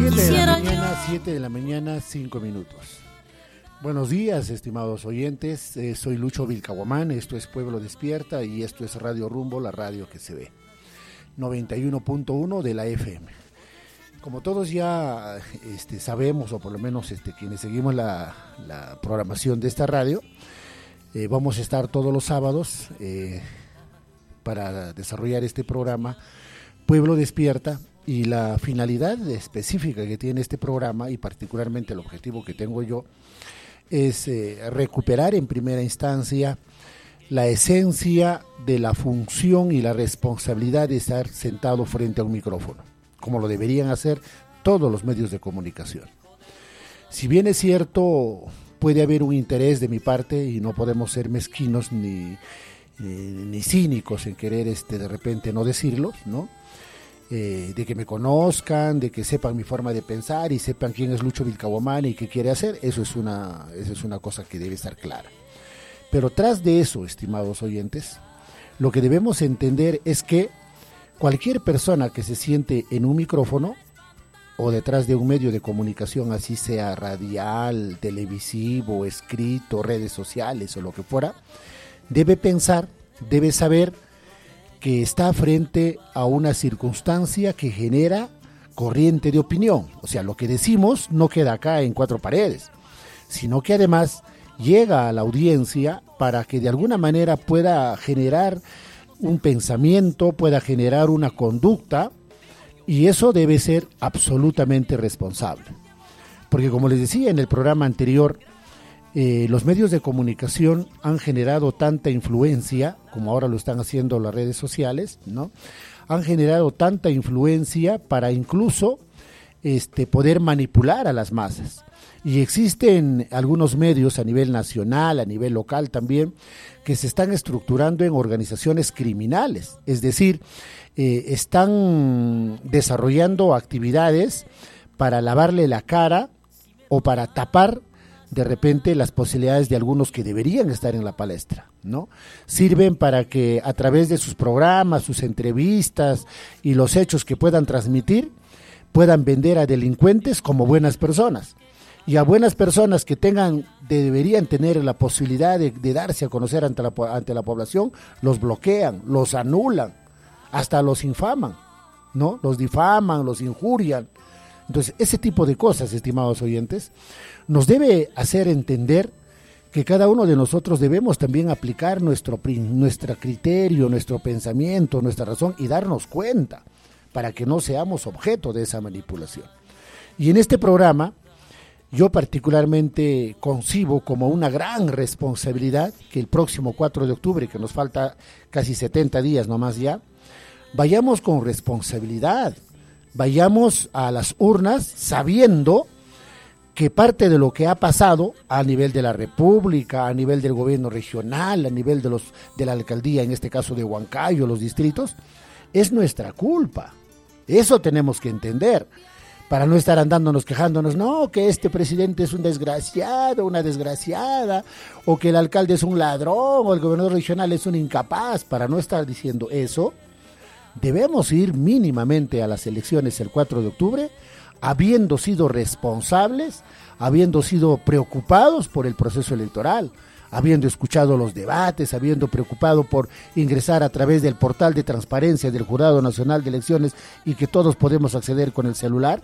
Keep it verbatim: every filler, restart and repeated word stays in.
siete de la mañana, siete de la mañana, cinco minutos. Buenos días, estimados oyentes. Eh, soy Lucho Vilcahuamán, esto es Pueblo Despierta y esto es Radio Rumbo, la radio que se ve. noventa y uno punto uno de la F M. Como todos ya este, sabemos, o por lo menos este, quienes seguimos la, la programación de esta radio, eh, vamos a estar todos los sábados eh, para desarrollar este programa Pueblo Despierta. Y la finalidad específica que tiene este programa, y particularmente el objetivo que tengo yo, es eh, recuperar en primera instancia la esencia de la función y la responsabilidad de estar sentado frente a un micrófono, como lo deberían hacer todos los medios de comunicación. Si bien es cierto, puede haber un interés de mi parte y no podemos ser mezquinos ni, ni, ni cínicos en querer este, de repente no decirlo, ¿no? Eh, de que me conozcan, de que sepan mi forma de pensar y sepan quién es Lucho Vilcahuamán y qué quiere hacer, eso es una, eso es una cosa que debe estar clara. Pero tras de eso, estimados oyentes, lo que debemos entender es que cualquier persona que se siente en un micrófono o detrás de un medio de comunicación, así sea radial, televisivo, escrito, redes sociales o lo que fuera, debe pensar, debe saber que está frente a una circunstancia que genera corriente de opinión. O sea, lo que decimos no queda acá en cuatro paredes, sino que además llega a la audiencia para que de alguna manera pueda generar un pensamiento, pueda generar una conducta, y eso debe ser absolutamente responsable. Porque como les decía en el programa anterior, Eh, los medios de comunicación han generado tanta influencia, como ahora lo están haciendo las redes sociales, ¿no? Han generado tanta influencia para incluso este, poder manipular a las masas. Y existen algunos medios a nivel nacional, a nivel local también, que se están estructurando en organizaciones criminales, es decir, eh, están desarrollando actividades para lavarle la cara o para tapar de repente las posibilidades de algunos que deberían estar en la palestra, ¿no? Sirven para que a través de sus programas, sus entrevistas y los hechos que puedan transmitir, puedan vender a delincuentes como buenas personas. Y a buenas personas que tengan, deberían tener la posibilidad de, de darse a conocer ante la, ante la población, los bloquean, los anulan, hasta los infaman, ¿no? Los difaman, los injurian. Entonces, ese tipo de cosas, estimados oyentes, nos debe hacer entender que cada uno de nosotros debemos también aplicar nuestro, nuestro criterio, nuestro pensamiento, nuestra razón y darnos cuenta para que no seamos objeto de esa manipulación. Y en este programa, yo particularmente concibo como una gran responsabilidad que el próximo cuatro de octubre, que nos falta casi setenta días nomás ya, vayamos con responsabilidad. Vayamos a las urnas sabiendo que parte de lo que ha pasado a nivel de la República, a nivel del gobierno regional, a nivel de los de la alcaldía, en este caso de Huancayo, los distritos, es nuestra culpa. Eso tenemos que entender, para no estar andándonos quejándonos, no, que este presidente es un desgraciado, una desgraciada, o que el alcalde es un ladrón, o el gobernador regional es un incapaz. Para no estar diciendo eso, debemos ir mínimamente a las elecciones el cuatro de octubre, habiendo sido responsables, habiendo sido preocupados por el proceso electoral, habiendo escuchado los debates, habiendo preocupado por ingresar a través del portal de transparencia del Jurado Nacional de Elecciones y que todos podemos acceder con el celular,